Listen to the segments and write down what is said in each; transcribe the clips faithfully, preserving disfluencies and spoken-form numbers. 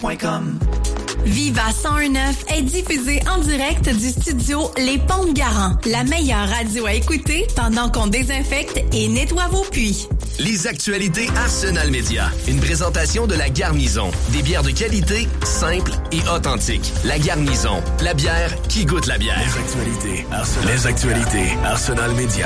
Viva cent un neuf est diffusé en direct du studio Les Ponts de Garant, la meilleure radio à écouter pendant qu'on désinfecte et nettoie vos puits. Les actualités Arsenal Média. Une présentation de La Garnison. Des bières de qualité, simples et authentiques. La Garnison. La bière qui goûte la bière. Les actualités Arsenal, Les actualités Arsenal Média.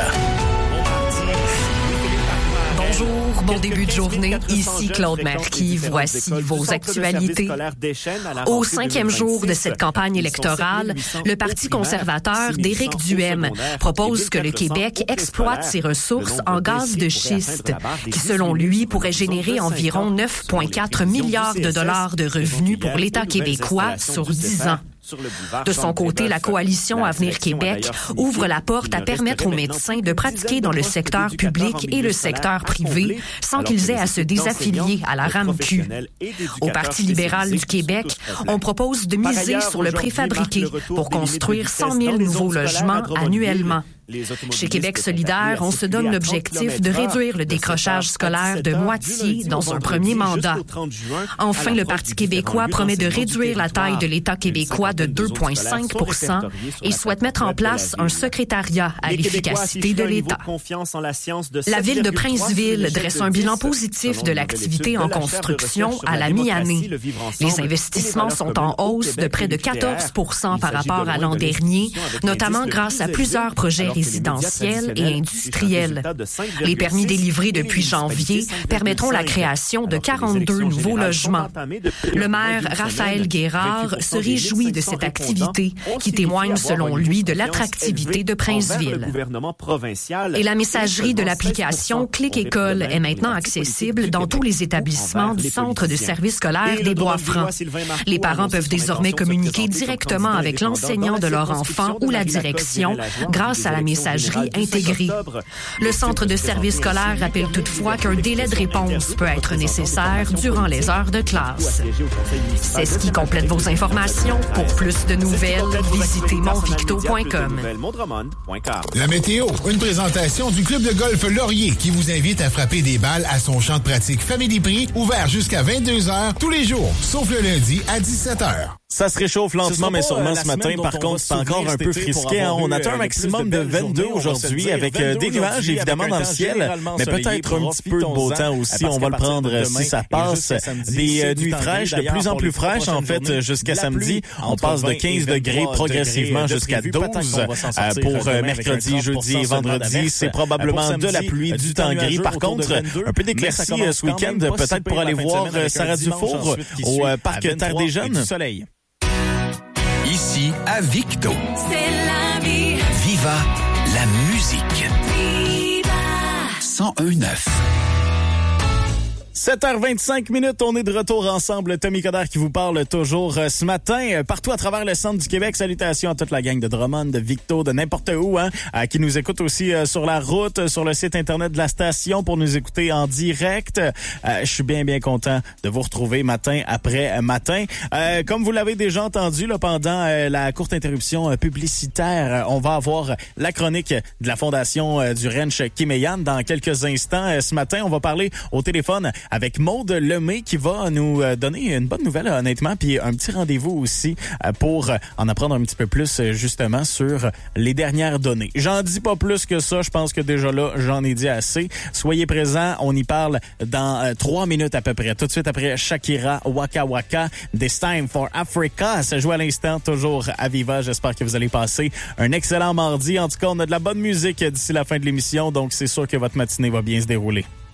Bonjour, bon début de journée. Ici Claude Marquis. Voici vos actualités. Au cinquième jour de cette campagne électorale, le Parti conservateur d'Éric Duhaime propose que le Québec exploite ses ressources en gaz de schiste, qui selon lui pourrait générer environ neuf virgule quatre milliards de dollars de revenus pour l'État québécois sur dix ans. De son côté, la coalition Avenir Québec ouvre la porte à permettre aux médecins de pratiquer dans le secteur public et le secteur privé sans qu'ils aient à se désaffilier à la R A M Q. Au Parti libéral du Québec, on propose de miser sur le préfabriqué pour construire cent mille nouveaux logements annuellement. Chez Québec solidaire, on se donne l'objectif de réduire le décrochage scolaire de moitié dans un premier mandat. Enfin, le Parti québécois promet de réduire la taille de l'État québécois de deux virgule cinq pour cent et souhaite mettre en place un secrétariat à l'efficacité de l'État. La ville de Princeville dresse un bilan positif de l'activité en construction à la mi-année. Les investissements sont en hausse de près de quatorze pour cent par rapport à l'an dernier, notamment grâce à plusieurs projets résidentiels et industriels. Les permis délivrés depuis janvier permettront la création de quarante-deux nouveaux logements. Le maire Raphaël Guérard se réjouit de cette activité qui témoigne selon lui de l'attractivité de Princeville. Et la messagerie de l'application Clic École est maintenant accessible dans tous les établissements du Centre de services scolaires des Bois-Francs. Les parents peuvent désormais communiquer directement avec l'enseignant de leur enfant ou la direction grâce à la messagerie intégrée. Le Centre de services scolaires rappelle toutefois qu'un délai de réponse peut être nécessaire durant les heures de classe. C'est ce qui complète vos informations. Pour plus de nouvelles, visitez monvicto point com. La météo, une présentation du club de golf Laurier qui vous invite à frapper des balles à son champ de pratique Family Prix, ouvert jusqu'à vingt-deux heures tous les jours, sauf le lundi à dix-sept heures. Ça se réchauffe lentement, mais sûrement ce matin. Par contre, c'est encore un peu frisqué. Hein. On atteint un maximum de vingt-deux aujourd'hui avec euh, des nuages, évidemment, dans le ciel, mais peut-être un petit peu de beau temps aussi. On va le prendre si ça passe. Des euh, nuits fraîches, de plus en plus fraîches, en fait, jusqu'à samedi. On passe de quinze degrés progressivement jusqu'à douze euh, pour euh, mercredi, jeudi et vendredi. C'est probablement de la pluie, du temps gris. Par contre, un peu d'éclaircie euh, ce week-end, peut-être pour aller voir euh, Sarah Dufour au euh, Parc Terre des Jeunes. Ici, à Victo. C'est la vie. Viva la musique. Viva cent un neuf. sept heures vingt-cinq minutes, on est de retour ensemble. Tommy Coderre qui vous parle toujours euh, ce matin, euh, partout à travers le centre du Québec. Salutations à toute la gang de Drummond, de Victo, de n'importe où, hein, euh, qui nous écoute aussi euh, sur la route, euh, sur le site internet de la station pour nous écouter en direct. Euh, je suis bien, bien content de vous retrouver matin après matin. Euh, comme vous l'avez déjà entendu là, pendant euh, la courte interruption euh, publicitaire, euh, on va avoir la chronique de la Fondation euh, du Ranch Kimeyan dans quelques instants. Euh, ce matin, on va parler au téléphone avec Maude Lemay qui va nous donner une bonne nouvelle, honnêtement, puis un petit rendez-vous aussi pour en apprendre un petit peu plus, justement, sur les dernières données. J'en dis pas plus que ça, je pense que déjà là, j'en ai dit assez. Soyez présents, on y parle dans trois minutes à peu près. Tout de suite après Shakira, Waka Waka, This Time for Africa. Ça joue à l'instant, toujours à Viva. J'espère que vous allez passer un excellent mardi. En tout cas, on a de la bonne musique d'ici la fin de l'émission, donc c'est sûr que votre matinée va bien se dérouler.